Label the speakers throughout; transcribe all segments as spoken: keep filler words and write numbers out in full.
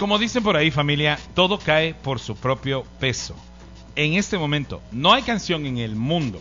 Speaker 1: Como dicen por ahí, familia, todo cae por su propio peso. En este momento, no hay canción en el mundo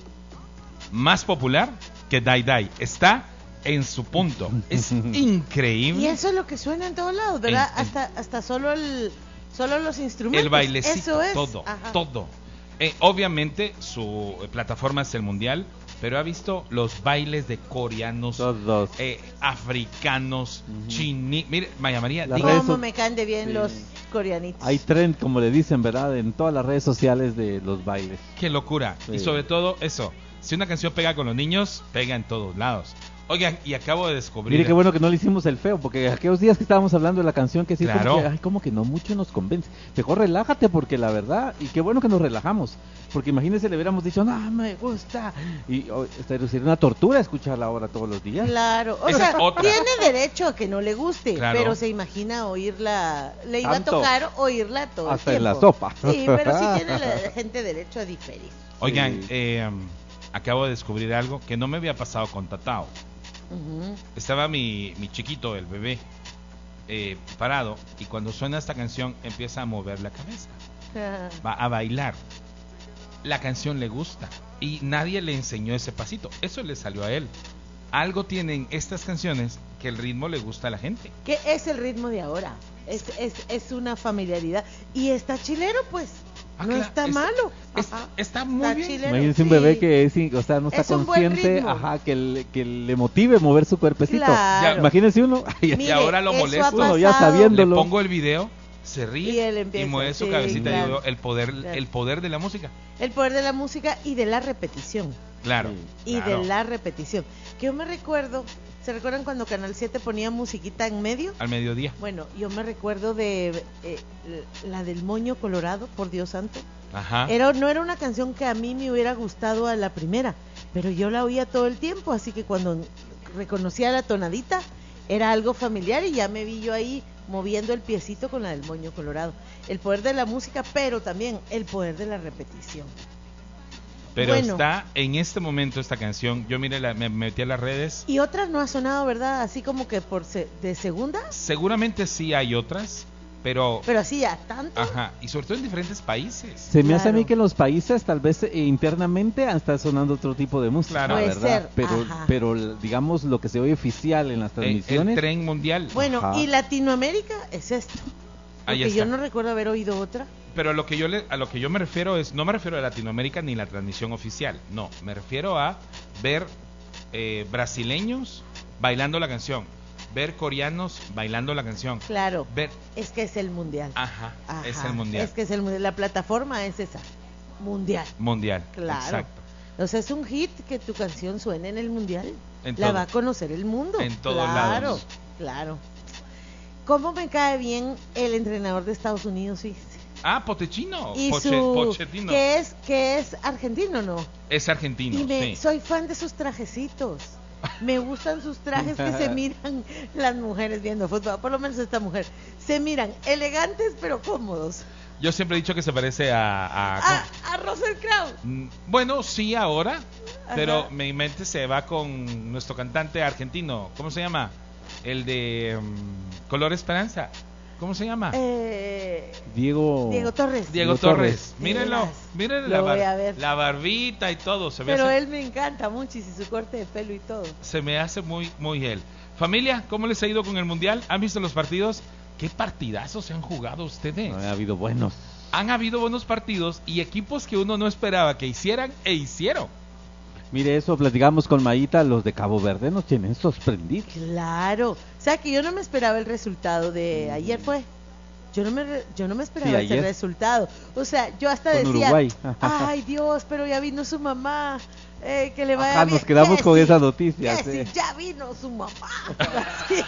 Speaker 1: más popular que Die Die. Está en su punto. Es increíble.
Speaker 2: Y eso es lo que suena en todos lados, ¿verdad?
Speaker 1: En, en,
Speaker 2: hasta hasta solo el solo los instrumentos.
Speaker 1: El bailecito,
Speaker 2: eso es.
Speaker 1: todo,
Speaker 2: Ajá.
Speaker 1: todo. Eh, obviamente su plataforma es el mundial, pero ha visto los bailes de coreanos,
Speaker 3: todos,
Speaker 1: eh, africanos, uh-huh. chiní. Mire, Maya María,
Speaker 2: diga, cómo so- me caen de bien sí. los coreanitos.
Speaker 3: Hay trend, como le dicen, ¿verdad? En todas las redes sociales de los bailes.
Speaker 1: Qué locura. Sí. Y sobre todo eso, si una canción pega con los niños, pega en todos lados. Oigan, y acabo de descubrir...
Speaker 3: Mire qué bueno que no le hicimos el feo, porque aquellos días que estábamos hablando de la canción que sí,
Speaker 1: claro.
Speaker 3: como que, ay, como que no mucho nos convence. Mejor relájate, porque la verdad, y qué bueno que nos relajamos, porque imagínese le hubiéramos dicho, no, me gusta, y oh, sería una tortura escucharla ahora todos los días.
Speaker 2: Claro, o
Speaker 1: Esa
Speaker 2: sea, tiene derecho a que no le guste, claro. pero se imagina oírla, le iba
Speaker 3: Tanto,
Speaker 2: a tocar oírla todo
Speaker 3: hasta
Speaker 2: el
Speaker 3: en
Speaker 2: tiempo.
Speaker 3: la sopa.
Speaker 2: Sí, pero sí tiene la gente derecho a diferir.
Speaker 1: Oigan,
Speaker 3: sí.
Speaker 1: eh, acabo de descubrir algo que no me había pasado con Tatao. Uh-huh. Estaba mi, mi chiquito, el bebé, eh, parado, y cuando suena esta canción empieza a mover la cabeza, uh-huh. va a bailar. La canción le gusta y nadie le enseñó ese pasito, eso le salió a él. Algo tienen estas canciones que el ritmo le gusta a la gente.
Speaker 2: ¿Qué es el ritmo de ahora? Es, es, es una familiaridad y está chilero, pues. Ah, no claro, está es, malo.
Speaker 1: Es, está muy
Speaker 2: está
Speaker 1: bien.
Speaker 2: Chileno,
Speaker 3: Imagínense
Speaker 2: sí.
Speaker 3: un bebé que es, o sea, no está
Speaker 2: es
Speaker 3: consciente, ajá, que le, que le motive mover su cuerpecito.
Speaker 2: Claro.
Speaker 3: Ya, imagínese uno.
Speaker 1: Mire, y ahora lo molesto,
Speaker 3: uno ya sabiéndolo.
Speaker 1: Le pongo el video, se ríe
Speaker 2: y, él empieza,
Speaker 1: y mueve su
Speaker 2: sí,
Speaker 1: cabecita.
Speaker 2: claro,
Speaker 1: y yo, el poder,
Speaker 2: claro.
Speaker 1: el poder de la música.
Speaker 2: El poder de la música y de la repetición.
Speaker 1: Claro.
Speaker 2: Sí. Y
Speaker 1: claro.
Speaker 2: de la repetición. Que yo me recuerdo. ¿Se recuerdan cuando Canal siete ponía musiquita en medio?
Speaker 1: Al mediodía.
Speaker 2: Bueno, yo me recuerdo de eh, la del Moño Colorado, por Dios santo.
Speaker 1: Ajá.
Speaker 2: Era, no era una canción que a mí me hubiera gustado a la primera, pero yo la oía todo el tiempo, así que cuando reconocía la tonadita, era algo familiar y ya me vi yo ahí moviendo el piecito con la del Moño Colorado. El poder de la música, pero también el poder de la repetición.
Speaker 1: Pero
Speaker 2: bueno,
Speaker 1: está en este momento esta canción, yo mire, la, me metí a las redes.
Speaker 2: Y otras no ha sonado, ¿verdad? Así como que por se, de segunda.
Speaker 1: Seguramente sí hay otras, pero...
Speaker 2: Pero así ya, tanto.
Speaker 1: Ajá, y sobre todo en diferentes países.
Speaker 3: Se me
Speaker 2: claro.
Speaker 3: hace a mí que en los países tal vez eh, internamente está sonando otro tipo de música,
Speaker 1: claro.
Speaker 2: Puede
Speaker 3: ¿verdad?
Speaker 2: ser,
Speaker 3: pero,
Speaker 2: ajá.
Speaker 3: pero digamos lo que se oye oficial en las transmisiones.
Speaker 1: El, el tren mundial.
Speaker 2: Bueno,
Speaker 3: ajá.
Speaker 2: y Latinoamérica es esto. Porque yo no recuerdo haber oído otra.
Speaker 1: Pero a lo que yo le, a lo que yo me refiero es, no me refiero a Latinoamérica ni la transmisión oficial, no, me refiero a ver eh, brasileños bailando la canción, ver coreanos bailando la canción.
Speaker 2: Claro,
Speaker 1: ver...
Speaker 2: es que es el mundial.
Speaker 1: Ajá,
Speaker 2: Ajá,
Speaker 1: es el mundial.
Speaker 2: Es que es el mundial, la plataforma es esa, mundial.
Speaker 1: Mundial,
Speaker 2: claro.
Speaker 1: Exacto.
Speaker 2: O sea, es un hit que tu canción suene en el mundial,
Speaker 1: en
Speaker 2: la
Speaker 1: todo.
Speaker 2: va a conocer el mundo.
Speaker 1: En todos
Speaker 2: claro,
Speaker 1: lados.
Speaker 2: Claro, ¿cómo me cae bien el entrenador de Estados Unidos, sí?
Speaker 1: Ah, Pochettino.
Speaker 2: Y
Speaker 1: Poche,
Speaker 2: su,
Speaker 1: Pochettino.
Speaker 2: que es que es argentino, ¿no?
Speaker 1: Es argentino,
Speaker 2: y me,
Speaker 1: sí.
Speaker 2: soy fan de sus trajecitos. Me gustan sus trajes que se miran las mujeres viendo fútbol, por lo menos esta mujer. Se miran elegantes pero cómodos.
Speaker 1: Yo siempre he dicho que se parece a... A,
Speaker 2: a, a Russell Crowe.
Speaker 1: Bueno, sí, ahora,
Speaker 2: Ajá.
Speaker 1: pero mi mente se va con nuestro cantante argentino. ¿Cómo se llama? El de um, Color Esperanza. ¿Cómo se llama?
Speaker 2: Eh,
Speaker 3: Diego
Speaker 2: Diego Torres.
Speaker 1: Diego, Diego Torres. Torres. Mírenlo, mírenlo la, bar, la barbita y todo. Se
Speaker 2: Pero
Speaker 1: hace,
Speaker 2: él me encanta mucho y su corte de pelo y todo.
Speaker 1: Se me hace muy, muy él. Familia, ¿cómo les ha ido con el Mundial? ¿Han visto los partidos? ¿Qué partidazos se han jugado ustedes?
Speaker 3: No, ha habido buenos.
Speaker 1: Han habido buenos partidos y equipos que uno no esperaba que hicieran e hicieron.
Speaker 3: Mire, eso platicamos con Mayita, los de Cabo Verde nos tienen sorprendidos.
Speaker 2: Claro, o sea que yo no me esperaba el resultado de ayer fue. Yo no me yo no me esperaba sí, ese resultado. O sea, yo hasta con decía, Uruguay. Ay Dios, pero ya vino su mamá. Eh, que le vaya
Speaker 3: Ajá,
Speaker 2: bien.
Speaker 3: Nos quedamos
Speaker 2: que
Speaker 3: con
Speaker 2: sí,
Speaker 3: esa noticia.
Speaker 2: Que
Speaker 3: sí.
Speaker 2: sí, ya vino su mamá. sí.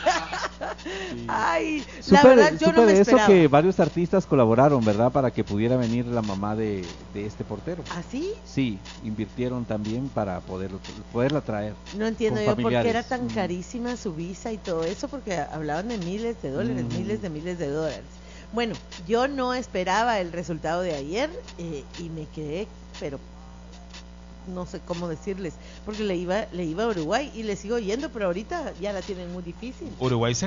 Speaker 2: Ay,
Speaker 3: super,
Speaker 2: la verdad yo no me
Speaker 3: eso
Speaker 2: esperaba.
Speaker 3: Que varios artistas colaboraron, ¿verdad? Para que pudiera venir la mamá de, de este portero.
Speaker 2: ¿Ah, sí?
Speaker 3: Sí, invirtieron también para poder, poderla traer.
Speaker 2: No entiendo yo por qué era tan carísima su visa y todo eso, porque hablaban de miles de dólares, mm. miles de miles de dólares. Bueno, yo no esperaba el resultado de ayer eh, y me quedé, pero no sé cómo decirles, porque le iba le iba a Uruguay y le sigo yendo, pero ahorita ya la tienen muy difícil.
Speaker 1: Uruguay se